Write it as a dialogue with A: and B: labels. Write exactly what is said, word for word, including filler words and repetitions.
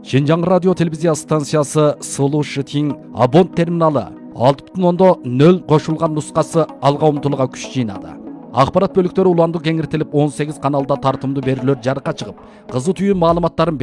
A: Шинжаң радио телевизия станциясы Слушатин абонент терминалы алты бүтін оннан нөл қошулған нұсқасы алға ұмтылуға күш жинады. Ақпарат бөліктері уланды кеңіртіліп он сегиз каналда тартымды берілер жарыққа шығып, қызы түйін маалыматтарын